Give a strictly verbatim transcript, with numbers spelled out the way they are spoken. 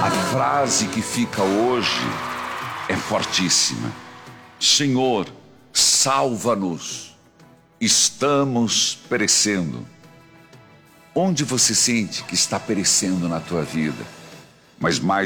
A frase que fica hoje é fortíssima. Senhor, salva-nos. Estamos perecendo. Onde você sente que está perecendo na tua vida? Mas mais